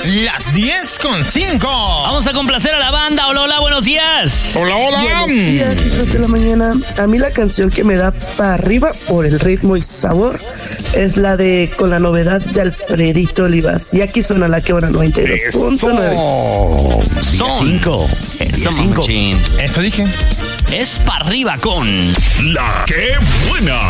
las 10:05. Vamos a complacer a la banda. Hola, hola, buenos días. Hola, hola. Buenos días, hijos de la mañana. A mí la canción que me da para arriba por el ritmo y sabor es la de Con la novedad de Alfredito Olivas. Y aquí suena la que hora 92.9. Son 5. Eso dije. Es para arriba con La que buena.